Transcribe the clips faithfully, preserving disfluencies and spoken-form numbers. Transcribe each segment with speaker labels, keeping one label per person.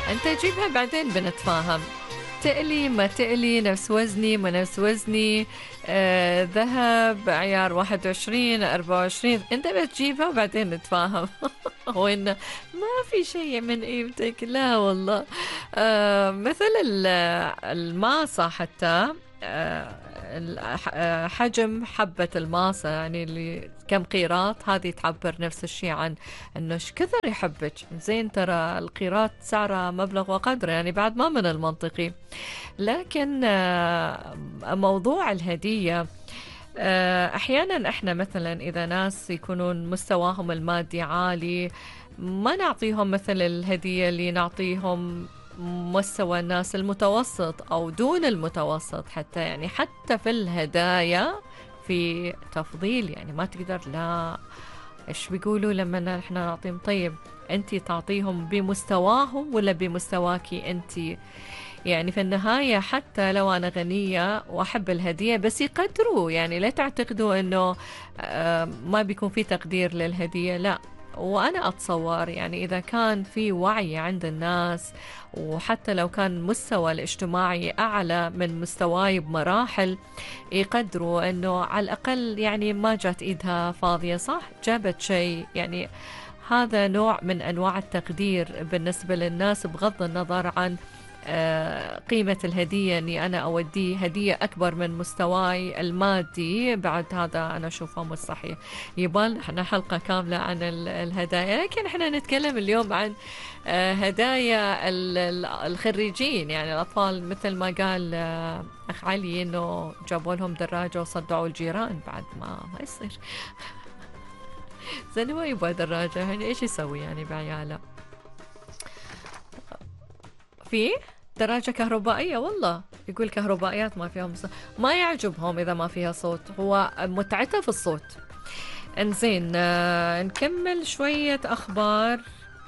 Speaker 1: انت جيبها بعدين بنتفاهم. تقلي ما تقلي، نفس وزني ما نفس وزني، آه ذهب عيار واحد وعشرين أربعة وعشرين، انت بتجيبها وبعدين نتفاهم. وإن ما في شيء من قيمتك، لا والله. آه مثل ال- الماسة حتى، آه، الح- آه، حجم حبة الماسة يعني اللي كم قيراط، هذه تعبر نفس الشيء عن انه ايش كثر يحبك. زين ترى القيراط سعره مبلغ وقدره، يعني بعد ما من المنطقي. لكن آه، موضوع الهدية، آه، احيانا احنا مثلا اذا ناس يكونون مستواهم المادي عالي، ما نعطيهم مثل الهدية اللي نعطيهم مستوى الناس المتوسط او دون المتوسط حتى. يعني حتى في الهدايا في تفضيل، يعني ما تقدر، لا. ايش بيقولوا لما احنا نعطيهم؟ طيب انتي تعطيهم بمستواهم ولا بمستواكي انتي؟ يعني في النهاية حتى لو أنا غنية وأحب الهدية، بس يقدروا، يعني لا تعتقدوا أنه آه، ما بيكون في تقدير للهدية، لا. وأنا أتصور يعني إذا كان في وعي عند الناس، وحتى لو كان المستوى الاجتماعي أعلى من مستواي بمراحل، يقدروا أنه على الأقل يعني ما جات إيدها فاضية، صح؟ جابت شيء يعني. هذا نوع من أنواع التقدير بالنسبة للناس، بغض النظر عن آه، قيمة الهدية. أني أنا أوديه هدية أكبر من مستواي المادي، بعد هذا أنا أشوفه مش صحيح. يبال إحنا حلقة كاملة عن ال- الهدايا، لكن إحنا نتكلم اليوم عن آه، هدايا ال- ال- الخريجين، يعني الأطفال، مثل ما قال آه، أخ علي إنه جابوا لهم دراجة وصدعوا الجيران. بعد ما ما يصير. زين هو يبغى دراجة، يعني إيش يسوي يعني بعياله؟ في دراجة كهربائية، والله يقول كهربائيات ما فيها مص... ما يعجبهم إذا ما فيها صوت، هو متعتها في الصوت. انزين، آه نكمل شوية أخبار.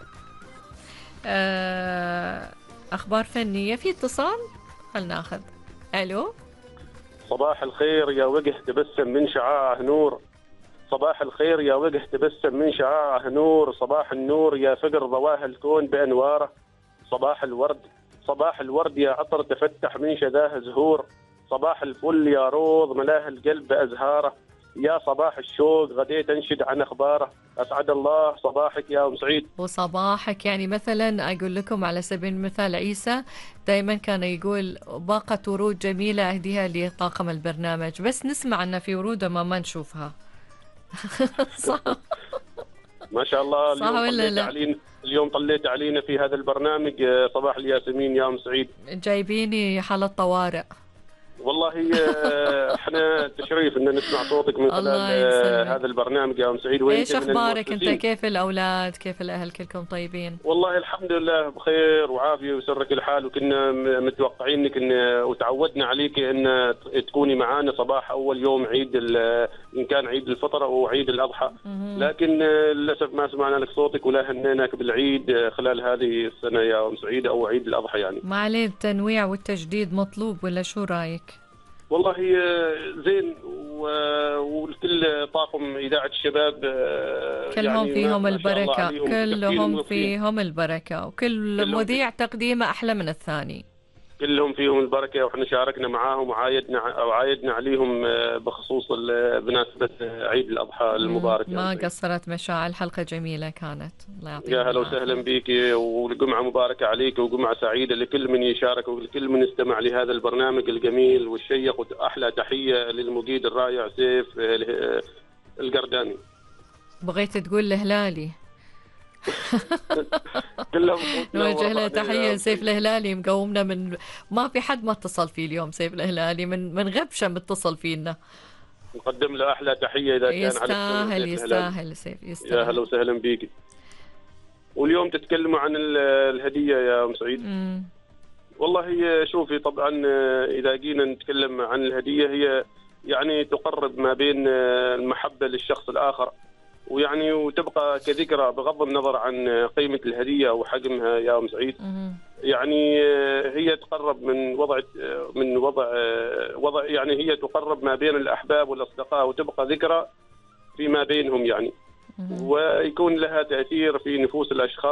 Speaker 1: آه أخبار فنية، في اتصال، خلنا ناخذ. ألو.
Speaker 2: صباح الخير يا وجه تبسم من شعاعه نور. صباح الخير يا وجه تبسم من شعاعه نور. صباح النور يا فقر ضواه الكون بأنواره. صباح الورد صباح الورد يا عطر تفتح من شذاه زهور. صباح الفل يا روض ملاه القلب بأزهاره. يا صباح الشوق غديت انشد عن اخباره. اسعد الله صباحك يا ام سعيد.
Speaker 1: وصباحك، يعني مثلا أقول لكم على سبيل المثال، عيسى دائما كان يقول باقة ورود جميلة أهديها لطاقم البرنامج، بس نسمع أن في ورود وما ما نشوفها. صح.
Speaker 2: ما شاء الله
Speaker 1: صح
Speaker 2: اليوم
Speaker 1: ولا
Speaker 2: طليت
Speaker 1: لا؟
Speaker 2: علينا اليوم طليت علينا في هذا البرنامج. آه، صباح الياسمين يا ام سعيد.
Speaker 1: جايبيني حالة طوارئ.
Speaker 2: والله آه، احنا تشريف ان نسمع صوتك من خلال
Speaker 1: الله
Speaker 2: آه،
Speaker 1: يسلمك.
Speaker 2: هذا البرنامج يا ام سعيد، وانت
Speaker 1: ايش
Speaker 2: من
Speaker 1: اخبارك انت؟
Speaker 2: المؤسسين.
Speaker 1: كيف الاولاد؟ كيف الاهل؟ كلكم طيبين؟
Speaker 2: والله الحمد لله بخير وعافيه ويسرك الحال، وكنا م- متوقعين انك إن- وتعودنا عليك ان تكوني معانا صباح اول يوم عيد ال- ان كان عيد الفطر او عيد الاضحى.
Speaker 1: مهم.
Speaker 2: لكن آه، للاسف ما سمعنا لك صوتك ولا هنيناك بالعيد آه، خلال هذه السنه يا ام سعيد، او عيد الاضحى يعني.
Speaker 1: ما عليه، التنويع والتجديد مطلوب، ولا شو رايك؟
Speaker 2: والله آه، زين و- والكل طاقم اذاعه الشباب آه،
Speaker 1: كلهم
Speaker 2: يعني ما
Speaker 1: فيهم
Speaker 2: ما شاء الله
Speaker 1: البركة،
Speaker 2: عليهم كفين
Speaker 1: كلهم
Speaker 2: وموفين.
Speaker 1: فيهم البركة، وكل
Speaker 2: كلهم في
Speaker 1: مذيع تقديمه أحلى من الثاني.
Speaker 2: كلهم فيهم البركه، واحنا شاركنا معاهم وعايدنا او عايدنا عليهم آه، بخصوص ال- بمناسبه آه، عيد الاضحى
Speaker 1: مم.
Speaker 2: المبارك يا
Speaker 1: ما
Speaker 2: سعيد.
Speaker 1: قصرت مشاعر، حلقة جميلة كانت، الله
Speaker 2: يا
Speaker 1: يعطيهم
Speaker 2: هلا وسهلا
Speaker 1: العافية.
Speaker 2: بك، وجمعه مباركه عليك وجمعه سعيده لكل من يشارك ولكل من يستمع لهذا البرنامج الجميل والشيق. واحلى تحيه للمقيد الرائع سيف آه، القرداني.
Speaker 1: بغيت تقول الهلالي.
Speaker 2: كلهم خوتنا
Speaker 1: نوجه له
Speaker 2: وربعنا
Speaker 1: تحية،
Speaker 2: يا
Speaker 1: سيف
Speaker 2: سعيد.
Speaker 1: الهلالي مقومنا من، ما في حد ما اتصل فيه اليوم. سيف الهلالي من من غبشة متصل فينا.
Speaker 2: نقدم له احلى تحيه اذا كان على السمع
Speaker 1: يستاهل
Speaker 2: سيف الهلالي.
Speaker 1: يستاهل سيف
Speaker 2: يا هلا
Speaker 1: يستاهل.
Speaker 2: وسهلا بك. واليوم تتكلموا عن ال- الهديه يا ام سعيد.
Speaker 1: امم
Speaker 2: والله هي شوفي طبعا آه، اذا جينا نتكلم عن الهديه، هي يعني تقرب ما بين آه، المحبه للشخص الاخر، ويعني وتبقى كذكرى بغض النظر عن آه، قيمه الهديه او حجمها يا ام سعيد.
Speaker 1: امم
Speaker 2: يعني آه، هي تقرب من وضع آه، من وضع آه، وضع يعني هي تقرب ما بين الاحباب والاصدقاء، وتبقى ذكرى فيما بينهم يعني.
Speaker 1: امم
Speaker 2: ويكون لها تاثير في نفوس الاشخاص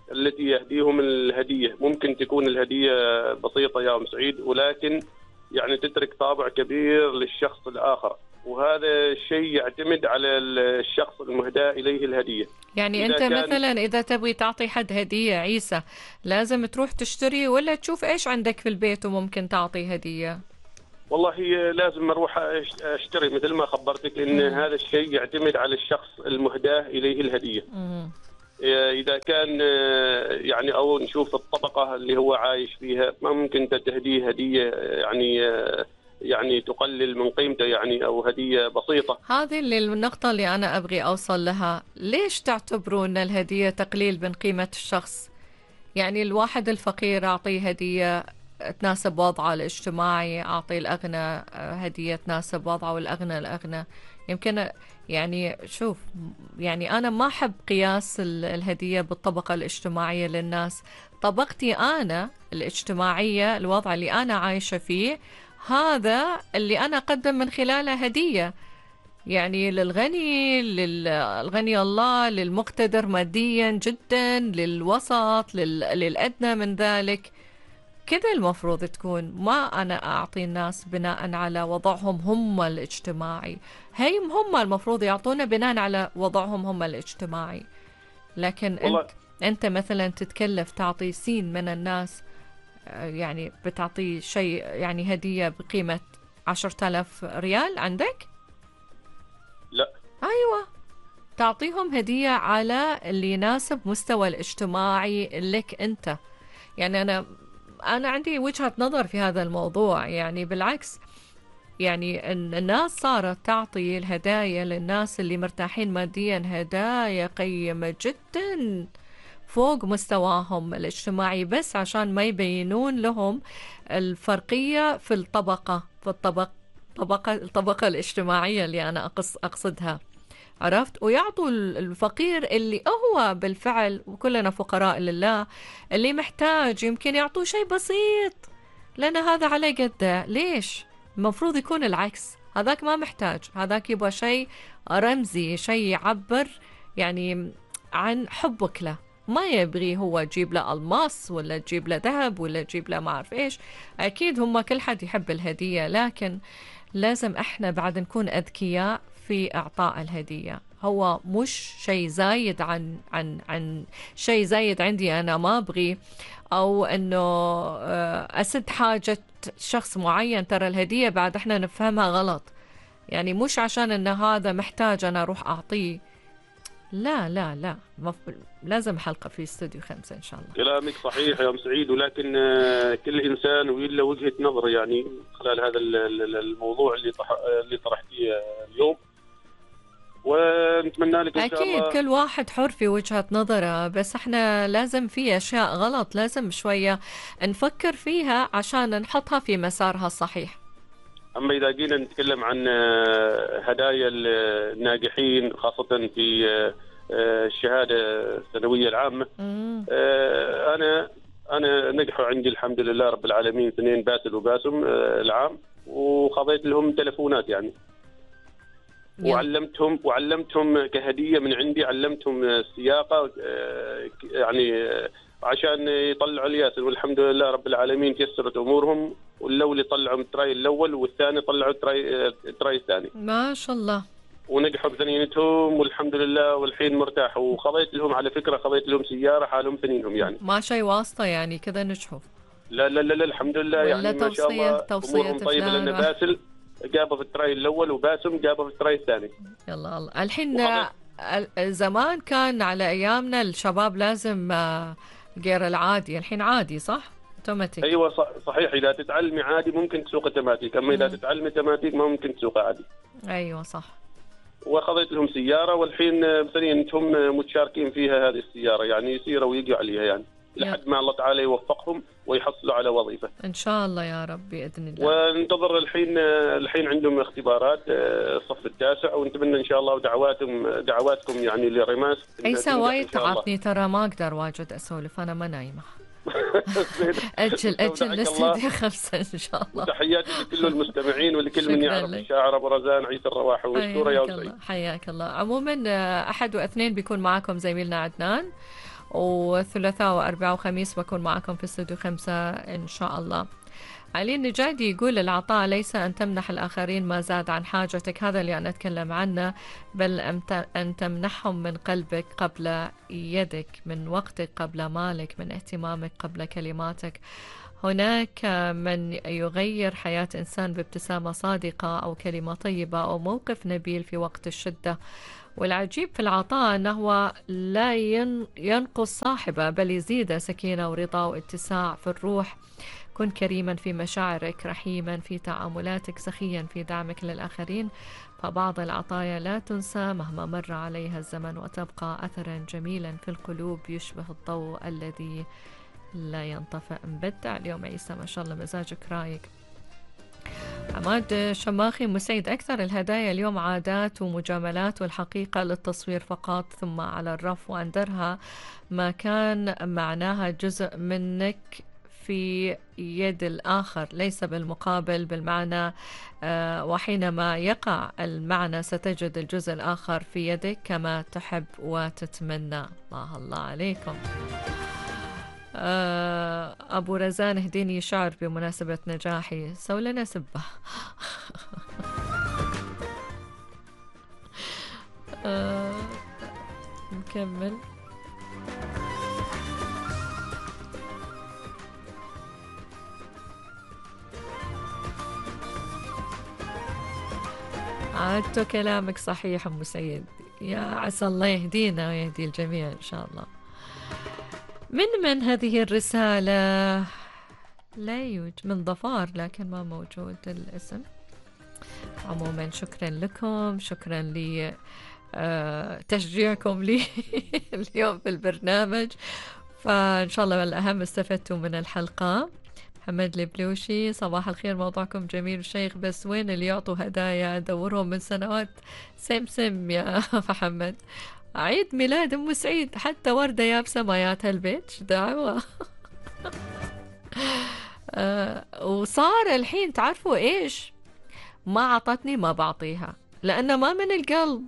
Speaker 2: التي يهديهم الهدية. ممكن تكون الهدية بسيطة يا أم سعيد، ولكن يعني تترك طابع كبير للشخص الآخر، وهذا الشيء يعتمد على الشخص المهداة إليه الهدية.
Speaker 1: يعني أنت مثلا إذا تبغي تعطي حد هدية عيسى، لازم تروح تشتري ولا تشوف إيش عندك في البيت وممكن تعطي هدية؟
Speaker 2: والله لازم أروح أشتري، مثل ما خبرتك إن مم. هذا الشيء يعتمد على الشخص المهداة إليه الهدية. مم. إذا كان يعني أو نشوف الطبقة اللي هو عايش فيها، ما ممكن تهديه هدية يعني يعني تقلل من قيمته، يعني أو هدية بسيطة.
Speaker 1: هذه اللي النقطة اللي أنا أبغي أوصل لها. ليش تعتبروا أن الهدية تقليل من قيمة الشخص؟ يعني الواحد الفقير أعطيه هدية تناسب وضعه الاجتماعي، أعطي الأغنى هدية تناسب وضعه، والأغنى الأغنى. يمكن يعني شوف، يعني أنا ما أحب قياس الهدية بالطبقة الاجتماعية للناس. طبقتي أنا الاجتماعية، الوضع اللي أنا عايشة فيه، هذا اللي أنا أقدم من خلاله هدية. يعني للغني، للغني الله، للمقتدر ماديا جدا، للوسط، للأدنى من ذلك. كذا المفروض تكون. ما أنا أعطي الناس بناء على وضعهم هم الاجتماعي، هيم هم المفروض يعطونا بناء على وضعهم هم الاجتماعي. لكن أنت, أنت مثلا تتكلف تعطي سين من الناس، يعني بتعطي شيء يعني هدية بقيمة عشرة آلاف ريال عندك؟
Speaker 2: لا.
Speaker 1: أيوة، تعطيهم هدية على اللي يناسب مستوى الاجتماعي لك أنت. يعني أنا أنا عندي وجهة نظر في هذا الموضوع. يعني بالعكس، يعني الناس صارت تعطي الهدايا للناس اللي مرتاحين ماديا هدايا قيمة جدا فوق مستواهم الاجتماعي، بس عشان ما يبينون لهم الفرقية في الطبقة، في الطبقة طبقة الطبقة الاجتماعية اللي أنا أقصدها. عرفت؟ ويعطوا الفقير اللي هو بالفعل، وكلنا فقراء لله، اللي محتاج يمكن يعطوه شيء بسيط لأن هذا على قده. ليش؟ المفروض يكون العكس، هذاك ما محتاج، هذاك يبغى شيء رمزي، شيء يعبر يعني عن حبك له. ما يبغي هو تجيب له ألماس ولا تجيب له ذهب ولا تجيب له ما أعرف إيش. أكيد هم كل حد يحب الهدية، لكن لازم إحنا بعد نكون أذكياء في إعطاء الهدية. هو مش شيء زايد عن عن عن شيء زايد عندي أنا ما أبغي، أو إنه أسد حاجة شخص معين. ترى الهدية بعد إحنا نفهمها غلط، يعني مش عشان إن هذا محتاج أنا أروح أعطيه. لا لا لا، لازم حلقة في استوديو خمسة إن شاء الله.
Speaker 2: كلامك صحيح يا أم سعيد، ولكن كل إنسان وله وجهة نظر يعني خلال هذا الموضوع اللي اللي طرحتيه اليوم، ونتمنى لك إن شاء الله.
Speaker 1: أكيد كل واحد حر في وجهة نظره، بس احنا لازم في أشياء غلط لازم شوية نفكر فيها عشان نحطها في مسارها الصحيح.
Speaker 2: أما إذا جينا نتكلم عن هدايا الناجحين خاصة في الشهادة الثانوية العامة، أنا أنا نجحوا عندي الحمد لله رب العالمين، اثنين باسل وباسم العام، وخذيت لهم تلفونات يعني. وعلمتهم وعلمتهم كهدية من عندي، علمتهم السياقة يعني عشان يطلعوا الياسر، والحمد لله رب العالمين تيسرت أمورهم، والأول طلعوا التراي الأول والثاني طلعوا التراي التراي الثاني
Speaker 1: ما شاء الله،
Speaker 2: ونجحوا بثنينتهم والحمد لله، والحين مرتاح. وخذيت لهم على فكرة خذيت لهم سيارة حالهم ثنينهم يعني،
Speaker 1: ما شيء واسطة يعني كذا نجحوا.
Speaker 2: لا لا لا الحمد لله يعني ما شاء الله أمورهم طيبة، لأن باسل جابه في التراي الأول وباسم جابه في التراي الثاني.
Speaker 1: يلا الله. الحين زمان كان على أيامنا الشباب لازم غير العادي، الحين عادي صح؟ اوتوماتيك.
Speaker 2: ايوه صحيح، اذا تتعلمي عادي ممكن تسوق اوتوماتيك، اما اذا تتعلمي اوتوماتيك ما ممكن تسوق عادي.
Speaker 1: ايوه صح.
Speaker 2: واخذت لهم سياره، والحين بثنينتهم متشاركين فيها هذه السياره، يعني يسيروا ويجوا عليها يعني لحد ما الله تعالى يوفقهم ويحصلوا على وظيفة
Speaker 1: ان شاء الله يا رب باذن الله.
Speaker 2: وننتظر الحين الحين عندهم اختبارات الصف التاسع، ونتمنى ان شاء الله ودعواتهم دعواتكم يعني لرماس.
Speaker 1: عيسى وايد تعبني ترى، ما اقدر واجد اسولف، انا ما نايمه. اجل اجل الاستديو خمسة ان شاء الله.
Speaker 2: تحياتي لكل المستمعين ولكل من يعرف الشاعر ابو رزان عيسى الرواحي، والشكر يا سعيد.
Speaker 1: حياك الله. عموما احد واثنين بيكون معكم زميلنا عدنان، والثلاثاء وأربعاء وخميس بكون معكم في استوديو خمسة إن شاء الله. علي النجادي يقول العطاء ليس أن تمنح الآخرين ما زاد عن حاجتك، هذا اللي أنا أتكلم عنه، بل أن تمنحهم من قلبك قبل يدك، من وقتك قبل مالك، من اهتمامك قبل كلماتك. هناك من يغير حياة إنسان بابتسامة صادقة أو كلمة طيبة أو موقف نبيل في وقت الشدة. والعجيب في العطاء أنه لا ينقص صاحبه بل يزيد سكينة ورضا واتساع في الروح. كن كريما في مشاعرك، رحيما في تعاملاتك، سخيا في دعمك للآخرين، فبعض العطايا لا تنسى مهما مر عليها الزمن، وتبقى أثرا جميلا في القلوب يشبه الضوء الذي لا ينطفئ. مبدع اليوم عيسى، ما شاء الله مزاجك رايق. عماد شماخي مسعد، أكثر الهدايا اليوم عادات ومجاملات، والحقيقة للتصوير فقط ثم على الرف، وأندرها ما كان معناها جزء منك في يد الآخر ليس بالمقابل بالمعنى، آه وحينما يقع المعنى ستجد الجزء الآخر في يدك كما تحب وتتمنى. الله الله عليكم. آه أبو رزان، اهديني شعر بمناسبة نجاحي، سوي لنا سبة. آه نكمل. عادت كلامك صحيح أم سيد، يا عسى الله يهدينا ويهدي الجميع إن شاء الله. من من هذه الرسالة؟ لا يوجد، من ظفار لكن ما موجود الاسم. عموما شكرا لكم، شكرا لي آه تشجيعكم لي اليوم في البرنامج، فإن شاء الله الأهم استفدتوا من الحلقة. محمد البلوشي، صباح الخير، موضوعكم جميل وشيخ، بس وين اللي يعطوا هدايا؟ ادورهم من سنوات. سمسم يا محمد، عيد ميلاد ام سعيد حتى وردة يابسة ما يات هالبيت، شو دعوة؟ آه وصار الحين تعرفوا ايش، ما عطتني ما بعطيها، لأنه ما من القلب.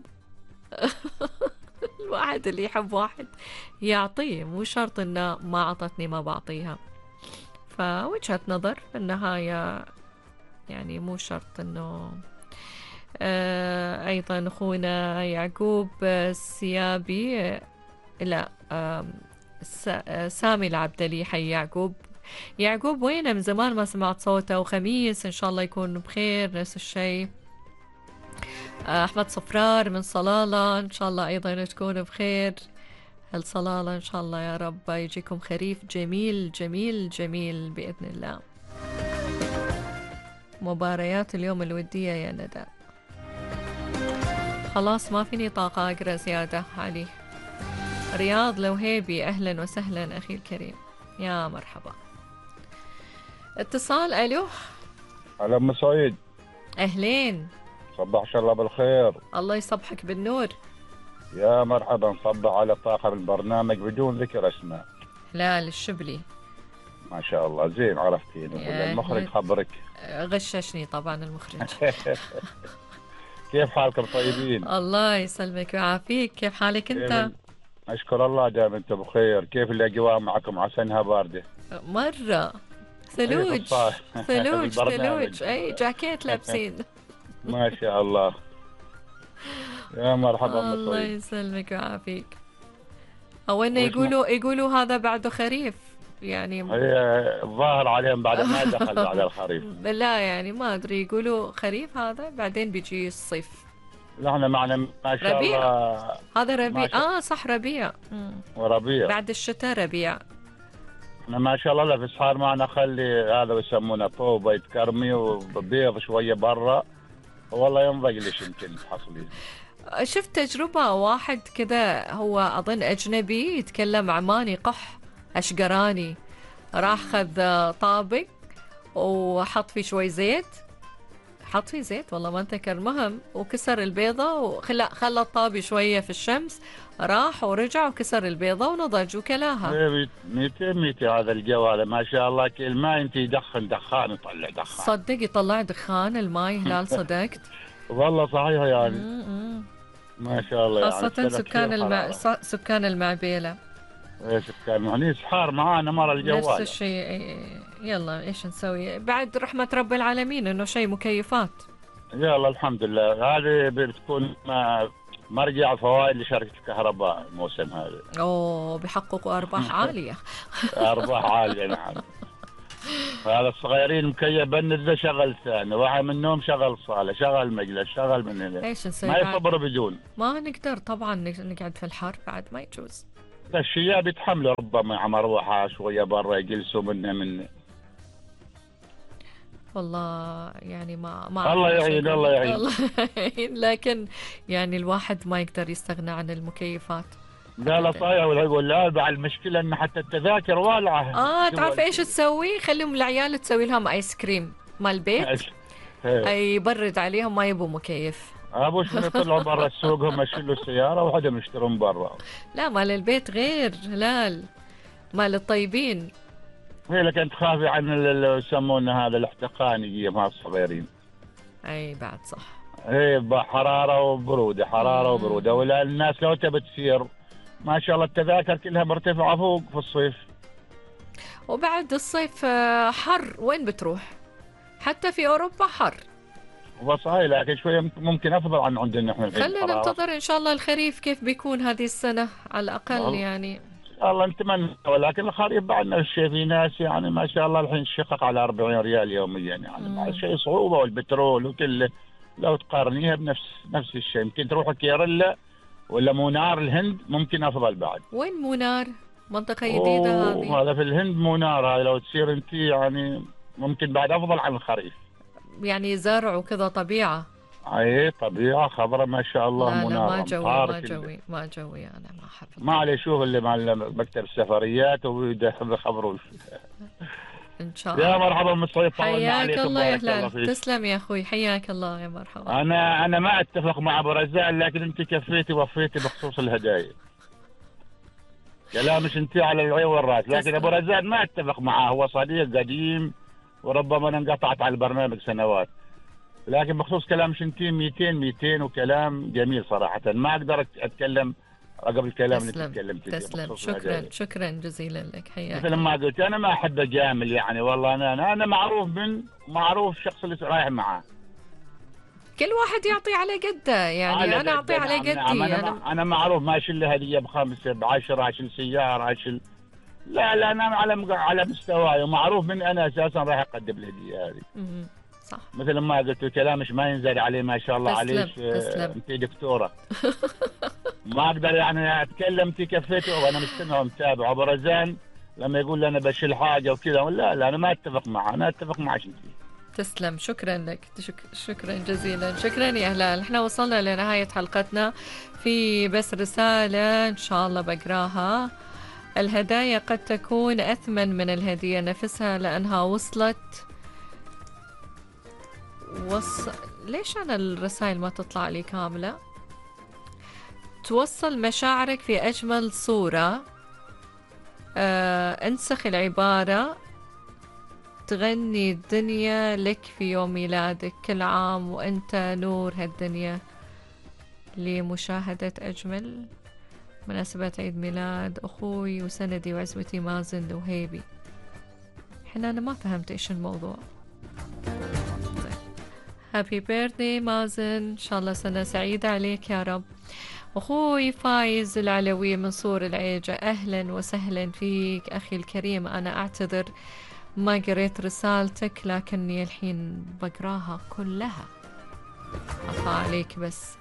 Speaker 1: الواحد اللي يحب واحد يعطيه، مو شرط انه ما عطتني ما بعطيها. فوجهة نظر في النهاية، يعني مو شرط انه. آه ايضا اخونا يعقوب السيابي، لا آه سامي العبدلي، حي يعقوب. يعقوب وينه؟ من زمان ما سمعت صوته. وخميس ان شاء الله يكون بخير، نفس الشيء. آه احمد صفرار من صلالة، ان شاء الله ايضا تكون بخير. هالصلالة إن شاء الله يا رب يجيكم خريف جميل جميل جميل بإذن الله. مباريات اليوم الودية يا ندى. خلاص ما فيني طاقة أقرأ زيادة. علي رياض لوهيبي، أهلا وسهلا أخي الكريم، يا مرحبا. اتصال. ألو.
Speaker 3: أهلا أم سعيد.
Speaker 1: أهلين،
Speaker 3: صباح الله بالخير.
Speaker 1: الله يصبحك بالنور.
Speaker 3: يا مرحبا، صبح على صاحب البرنامج بدون ذكر اسماء.
Speaker 1: هلال الشبلي.
Speaker 3: ما شاء الله، زين عرفتيني. المخرج خبرك؟
Speaker 1: غششني طبعا المخرج.
Speaker 3: كيف حالكم؟ طيبين؟
Speaker 1: الله يسلمك ويعافيك، كيف حالك انت؟
Speaker 3: اشكر الله دائما انت بخير. كيف الاجواء معكم؟ عسى بارده
Speaker 1: مره. ثلوج ثلوج ثلوج، اي جاكيت لابسين.
Speaker 3: ما شاء الله. يا مرحبا.
Speaker 1: الله يسلمك ويعافيك. او انه يقولوا يقولوا هذا بعده خريف يعني،
Speaker 3: هي الظاهر عليهم بعد ما دخل بعد الخريف.
Speaker 1: لا يعني ما ادري، يقولوا خريف هذا بعدين بيجي الصيف.
Speaker 3: لا احنا معنا ما شاء
Speaker 1: ربيع.
Speaker 3: الله.
Speaker 1: هذا ربيع. اه صح، ربيع. مم.
Speaker 3: وربيع
Speaker 1: بعد الشتاء ربيع.
Speaker 3: احنا ما شاء الله. لا في صار معنا خلي هذا يسمونه طوبه يتكرمي وبيض شويه برا، والله ينضقلش يمكن تحصلين.
Speaker 1: شفت تجربة واحد كذا، هو أظن أجنبي يتكلم عماني قح أشقراني، راح خذ طابق وحط فيه شوي زيت، حط فيه زيت والله ما أتذكر، المهم وكسر البيضة وخلى خلى الطابي شوية في الشمس، راح ورجع وكسر البيضة ونضج وكلاها.
Speaker 3: ميتين ميتين هذا الجو هذا ما شاء الله. كل الماء انت يدخن دخان يطلع دخان.
Speaker 1: صدق يطلع دخان الماي هلال، صدقت.
Speaker 3: والله صحيح يعني. ما شاء الله.
Speaker 1: خاصة يعني سكان المع... سكان المعبيلة.
Speaker 3: ايش كان هني سحار معانا مرة
Speaker 1: نفس
Speaker 3: الجوال.
Speaker 1: الشيء. إيه، يلا ايش نسوي بعد رحمة رب العالمين انه شيء مكيفات.
Speaker 3: يلا الحمد لله. هذه بتكون ما- مرجع فوائد لشركة الكهرباء الموسم هذا.
Speaker 1: اوه بيحققوا ارباح عالية.
Speaker 3: أرباح عالية نعم. هذا الصغيرين مكيف بند شغل ثاني، واحد منهم شغل صالة، شغل مجلس، شغل من هنا.
Speaker 1: ايش نسوي
Speaker 3: ما
Speaker 1: بعد؟
Speaker 3: يصبر بدون.
Speaker 1: ما نقدر طبعا نقعد في الحر بعد ما يجوز.
Speaker 3: الشياب يتحملوا ربما مع مروحة شوية برا يجلسوا منه منه.
Speaker 1: والله يعني ما ما
Speaker 3: الله
Speaker 1: أعرف إيش
Speaker 3: يعين
Speaker 1: أقول.
Speaker 3: الله يعين.
Speaker 1: الله يعين. لكن يعني الواحد ما يقدر يستغنى عن المكيفات.
Speaker 3: لا لا صاير ولا يقول لا. بعد المشكلة ان حتى التذاكر والعة.
Speaker 1: اه تعرف ايش تسوي؟ خليهم العيال تسوي لهم ايس كريم مال البيت، اي يبرد عليهم ما يبوا مكيف.
Speaker 3: ابوش من يطلعوا برا السوق هم يشيلوا السيارة وحدهم يشترون برا.
Speaker 1: لا مال البيت غير هلال، مال الطيبين.
Speaker 3: هي لكن تخافي عن اللي يسمونه هذا الاحتقان يجي مع الصغيرين.
Speaker 1: اي بعد صح.
Speaker 3: ايه حرارة وبرودة، حرارة وبرودة. ولا الناس لو تبي تسير ما شاء الله التذاكر كلها مرتفعة فوق في الصيف.
Speaker 1: وبعد الصيف آه، حر، وين بتروح؟ حتى في اوروبا حر.
Speaker 3: وصحيح لكن شوية ممكن افضل عن عندنا احنا الحين.
Speaker 1: خلينا ننتظر ان شاء الله الخريف كيف بيكون هذه السنة على الاقل
Speaker 3: والله.
Speaker 1: يعني.
Speaker 3: الله نتمنى. ولكن الخريف بعد نفس الشيء، في ناس يعني ما شاء الله الحين شقق على أربعين ريال يوميا يعني بعد شيء صعوبة، والبترول وكله لو تقارنيها بنفس نفس الشيء. يمكن تروح كيرلا ولا مونار الهند ممكن افضل بعد.
Speaker 1: وين مونار؟ منطقة جديدة هذه.
Speaker 3: هذا في الهند مونار، هذا لو تسير انت يعني ممكن بعد افضل عن الخريف.
Speaker 1: يعني زرع وكذا طبيعة.
Speaker 3: اي طبيعة خضراء ما شاء الله.
Speaker 1: لا لا
Speaker 3: منار
Speaker 1: ما جوي
Speaker 3: أمطار
Speaker 1: ما
Speaker 3: كله.
Speaker 1: جوي ما جوي انا ما احب.
Speaker 3: ما عليه. شوف اللي مع مكتب السفريات ويخبروا.
Speaker 1: ان شاء الله.
Speaker 3: يا مرحبا مصطفى، طولنا
Speaker 1: حياك
Speaker 3: عليكم.
Speaker 1: الله يا
Speaker 3: بارك الله
Speaker 1: هلال،
Speaker 3: فيك.
Speaker 1: تسلم يا اخوي، حياك الله يا مرحبا.
Speaker 3: انا انا ما اتفق مع ابو رزاق، لكن انت كفيتي وفيتي بخصوص الهدايا. كلامك انت على العين والراس، لكن ابو رزاق ما اتفق معاه. هو صديق قديم وربما انا انقطعت على البرنامج سنوات، لكن بخصوص كلامك انت مئتين مئتين وكلام جميل صراحه. ما اقدر اتكلم قبل الكلام اللي
Speaker 1: تسلم
Speaker 3: تكلمت فيه.
Speaker 1: تسلم، شكرا شكرا جزيلا لك، حياك.
Speaker 3: مثل ما قلت انا ما احب اجامل يعني. والله انا انا, أنا معروف من معروف الشخص اللي رايح معاه.
Speaker 1: كل واحد يعطي على قده يعني. انا اعطي على
Speaker 3: نعم
Speaker 1: قدي.
Speaker 3: نعم. انا
Speaker 1: انا
Speaker 3: انا معروف ما اشيل هديه بخمسه بعشره، اشيل سياره اشيل. لا لا انا على على مستواي ومعروف من انا اساسا راح اقدم الهديه هذه.
Speaker 1: مم. صح.
Speaker 3: مثل ما قلت كلامك ما ينزل عليه ما شاء الله
Speaker 1: تسلم
Speaker 3: عليك.
Speaker 1: تسلم.
Speaker 3: انت دكتوره. ما اقدر يعني اتكلم. انت كفيته وانا مستمع ومتابع. ابو رزان لما يقول لي انا بشيل حاجه وكذا، لا لا انا ما اتفق معه. انا اتفق معك انت.
Speaker 1: تسلم، شكرا لك. شك... شكرا جزيلا. شكرا يا هلال. احنا وصلنا لنهاية حلقتنا. في بس رسالة ان شاء الله بقراها. الهدايا قد تكون اثمن من الهدية نفسها لانها وصلت وص... ليش انا الرسائل ما تطلع لي كاملة؟ توصل مشاعرك في اجمل صورة. آه... انسخ العبارة. تغني الدنيا لك في يوم ميلادك، كل عام وانت نور هالدنيا. لمشاهدة أجمل مناسبة عيد ميلاد أخوي وسندي وعزوتي مازن الوهيبي. حنا أنا ما فهمت إيش الموضوع. هابي بيرثدي مازن، إن شاء الله سنة سعيدة عليك يا رب. أخوي فايز العلوي من صور العيجة، أهلا وسهلا فيك أخي الكريم. أنا أعتذر ما قريت رسالتك لكني الحين بقراها كلها. عفا عليك. بس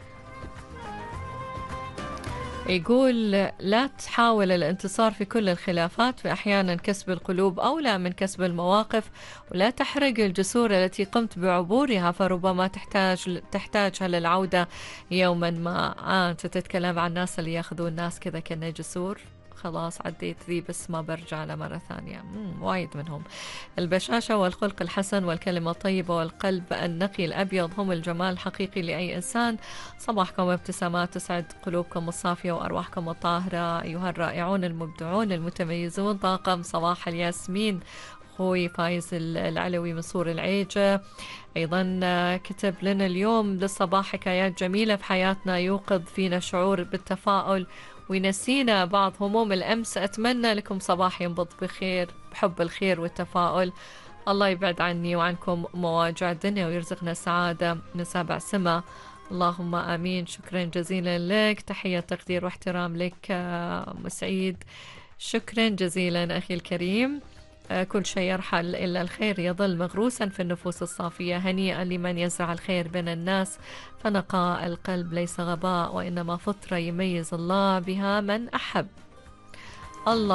Speaker 1: يقول لا تحاول الانتصار في كل الخلافات، فأحيانا كسب القلوب أولى من كسب المواقف، ولا تحرق الجسور التي قمت بعبورها فربما تحتاج تحتاجها للعودة يوما ما. آه أنت تتكلم عن الناس اللي ياخذون الناس كذا كأنه جسور. خلاص عديت ذي بس ما برجع له مرة ثانية. مم. وايد منهم. البشاشة والخلق الحسن والكلمة الطيبة والقلب النقي الأبيض هم الجمال الحقيقي لأي إنسان. صباحكم ابتسامات تسعد قلوبكم الصافية وأرواحكم الطاهرة أيها الرائعون المبدعون المتميزون. طاقم صباح الياسمين. أخوي فايز العلوي من صور العيجة. أيضا كتب لنا اليوم للصباح حكايات جميلة في حياتنا يوقظ فينا شعور بالتفاؤل وينسينا بعض هموم الأمس. أتمنى لكم صباح ينبض بخير بحب الخير والتفاؤل. الله يبعد عني وعنكم مواجع الدنيا ويرزقنا سعادة من سابع سما، اللهم آمين. شكرا جزيلا لك، تحية تقدير واحترام لك أم سعيد، شكرا جزيلا أخي الكريم. كل شيء يرحل إلا الخير يظل مغروسا في النفوس الصافية، هنيئا لمن يزرع الخير بين الناس، فنقاء القلب ليس غباء وإنما فطرة يميز الله بها من أحب. الله